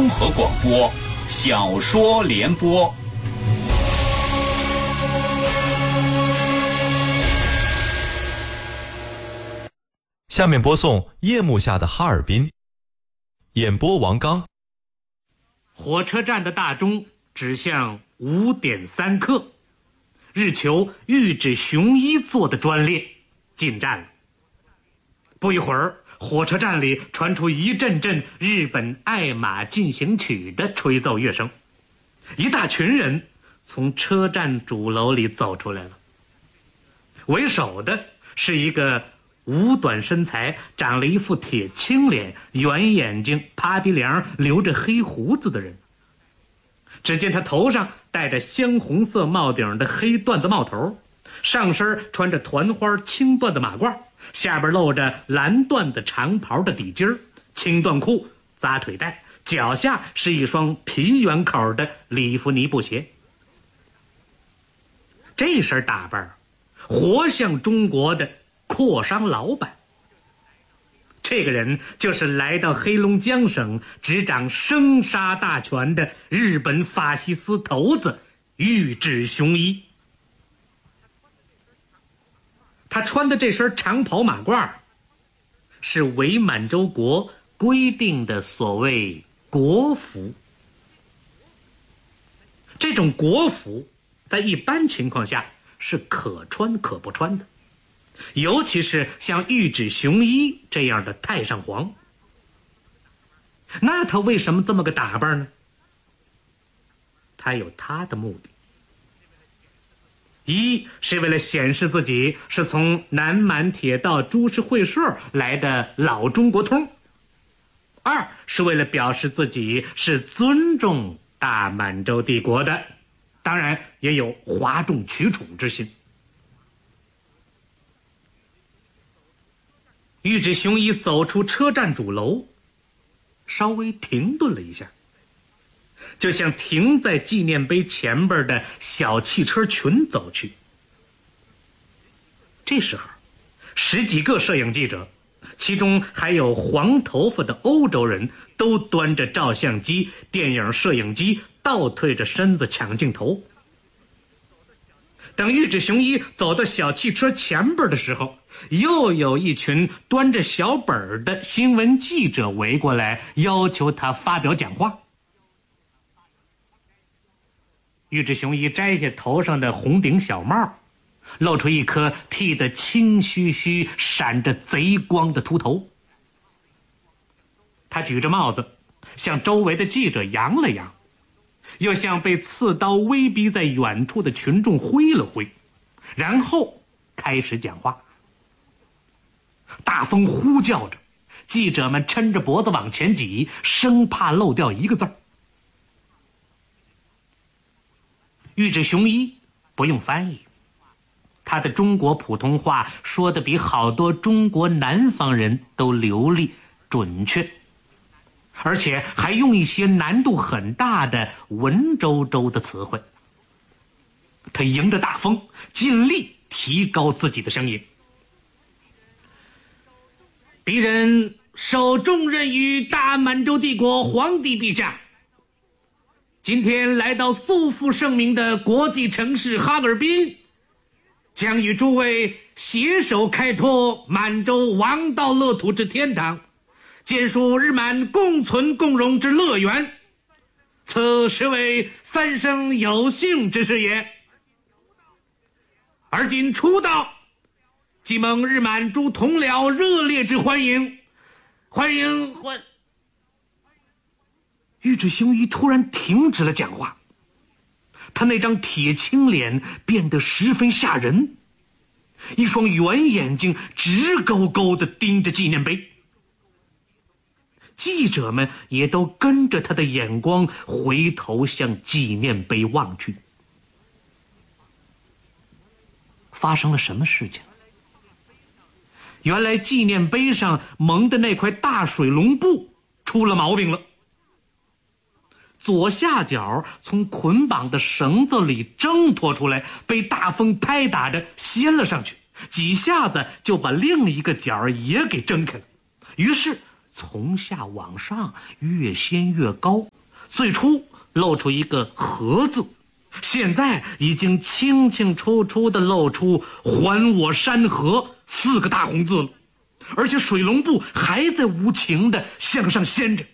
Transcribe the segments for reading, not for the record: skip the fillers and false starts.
合广播小说联播。 下面播送《夜幕下的哈尔滨》，演播王刚。 火车站的大钟指向5点3刻，日求玉指雄一坐的专列进站了。不一会儿，火车站里传出一阵阵日本爱马进行曲的吹奏乐声，一大群人从车站主楼里走出来了。为首的是一个五短身材，长了一副铁青脸，圆眼睛，趴鼻梁，留着黑胡子的人。只见他头上戴着鲜红色帽顶的黑缎子帽头，上身穿着团花青缎的马褂，下边露着蓝缎的长袍的底襟，青缎裤，扎腿带，脚下是一双皮圆口的里弗尼布鞋。这身打扮活像中国的阔商老板。这个人就是来到黑龙江省执掌生杀大权的日本法西斯头子玉指雄一。他穿的这身长袍马褂是伪满洲国规定的所谓国服。这种国服在一般情况下是可穿可不穿的，尤其是像玉指雄一这样的太上皇。那他为什么这么个打扮呢？他有他的目的。一是为了显示自己是从南满铁道株式会社来的老中国通，二是为了表示自己是尊重大满洲帝国的，当然也有哗众取宠之心。玉指雄一走出车站主楼，稍微停顿了一下，就向停在纪念碑前边的小汽车群走去。这时候10几个摄影记者，其中还有黄头发的欧洲人，都端着照相机、电影摄影机，倒退着身子抢镜头。等玉指雄一走到小汽车前边的时候，又有一群端着小本的新闻记者围过来，要求他发表讲话。玉指雄一摘下头上的红顶小帽，露出一颗剃得青须须、闪着贼光的秃头。他举着帽子向周围的记者扬了扬，又向被刺刀威逼在远处的群众挥了挥，然后开始讲话。大风呼叫着，记者们抻着脖子往前挤，生怕漏掉一个字儿。玉指雄一不用翻译，他的中国普通话说得比好多中国南方人都流利准确，而且还用一些难度很大的文绉绉的词汇。他迎着大风，尽力提高自己的声音。敌人受重任于大满洲帝国皇帝陛下，今天来到素负盛名的国际城市哈尔滨，将与诸位携手开拓满洲王道乐土之天堂，建树日满共存共荣之乐园，此实为三生有幸之事也。而今初到，即蒙日满诸同僚热烈之欢迎，欢迎。玉指雄一突然停止了讲话，他那张铁青脸变得十分吓人，一双圆眼睛直勾勾地盯着纪念碑。记者们也都跟着他的眼光回头向纪念碑望去。发生了什么事情？原来纪念碑上蒙的那块大水龙布出了毛病了，左下角从捆绑的绳子里挣脱出来，被大风拍打着掀了上去，几下子就把另一个角也给挣开了。于是从下往上越掀越高， 最初露出一个和字，现在已经清清楚楚地露出还我山河4个大红字了，而且水龙布还在无情地向上掀着。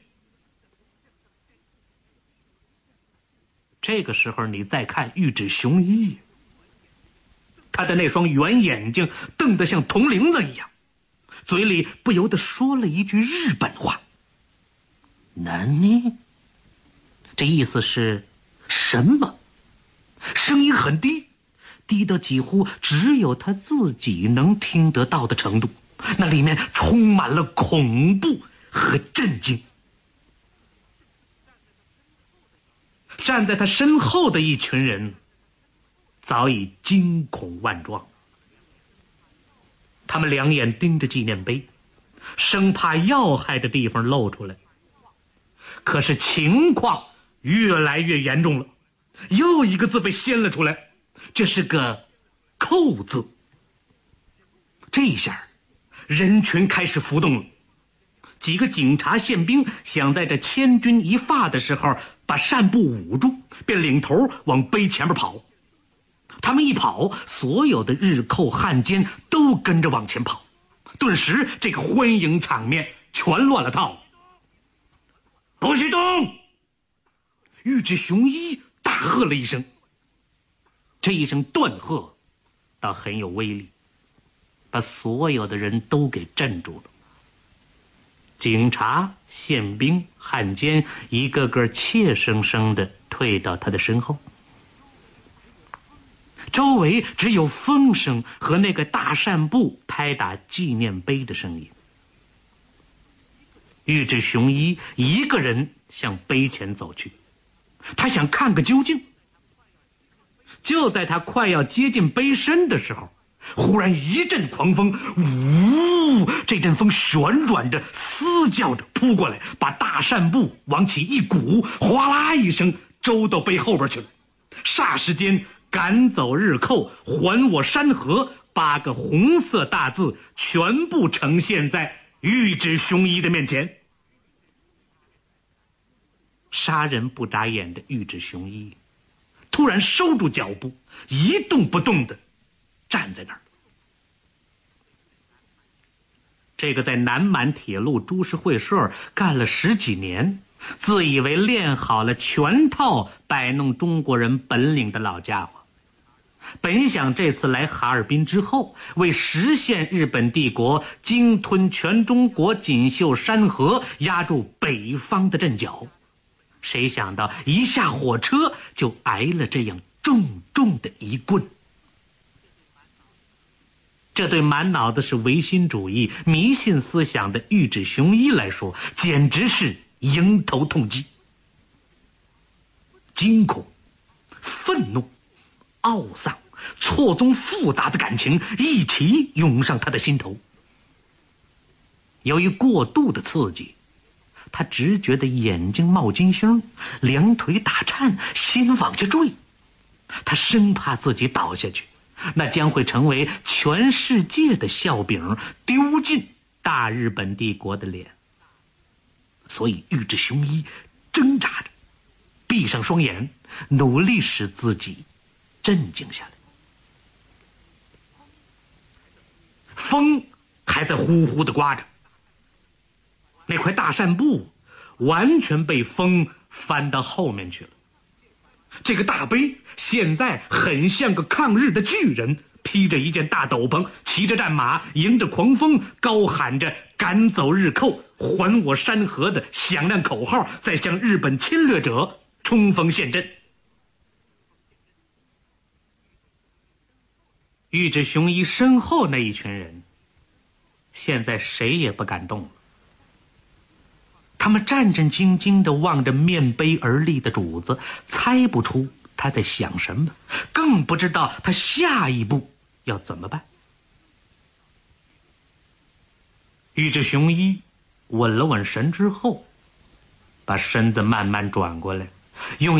这个时候你再看玉指雄一，他的那双圆眼睛瞪得像铜铃子一样，嘴里不由得说了一句日本话：“南呢？”这意思是什么？声音很低，低到几乎只有他自己能听得到的程度，那里面充满了恐怖和震惊。站在他身后的一群人早已惊恐万状，他们两眼盯着纪念碑，生怕要害的地方露出来。可是情况越来越严重了，又一个字被掀了出来，这是个寇字。这一下人群开始浮动了，几个警察宪兵想在这千钧一发的时候把扇布捂住，便领头往碑前面跑。他们一跑，所有的日寇汉奸都跟着往前跑，顿时这个欢迎场面全乱了套。不许动！玉指雄一大喝了一声，这一声断喝倒很有威力，把所有的人都给镇住了。警察、宪兵、汉奸一个个怯生生地退到他的身后，周围只有风声和那个大扇布拍打纪念碑的声音。玉指雄一一个人向碑前走去，他想看个究竟。就在他快要接近碑身的时候，忽然一阵狂风，呜！这阵风旋转着、嘶叫着扑过来，把大扇布往起一鼓，哗啦一声周到碑后边去了。霎时间，赶走日寇，还我山河8个红色大字全部呈现在玉指雄一的面前。杀人不眨眼的玉指雄一突然收住脚步，一动不动地站在那儿。这个在南满铁路株式会社干了10几年，自以为练好了全套摆弄中国人本领的老家伙，本想这次来哈尔滨之后，为实现日本帝国鲸吞全中国锦绣山河，压住北方的阵脚，谁想到一下火车就挨了这样重重的一棍。这对满脑子是唯心主义、迷信思想的玉指雄一来说，简直是迎头痛击。惊恐、愤怒、懊丧、错综复杂的感情一起涌上他的心头。由于过度的刺激，他只觉得眼睛冒金星，两腿打颤，心往下坠。他生怕自己倒下去，那将会成为全世界的笑柄，丢尽大日本帝国的脸。所以玉指雄一挣扎着，闭上双眼，努力使自己镇静下来。风还在呼呼地刮着，那块大扇布完全被风翻到后面去了。这个大碑现在很像个抗日的巨人，披着一件大斗篷，骑着战马，迎着狂风，高喊着赶走日寇，还我山河的响亮口号，在向日本侵略者冲锋陷阵。玉指雄一身后那一群人现在谁也不敢动了，他们战战兢兢地望着面碑而立的主子，猜不出他在想什么，更不知道他下一步要怎么办。玉指雄一稳了稳神之后，把身子慢慢转过来，用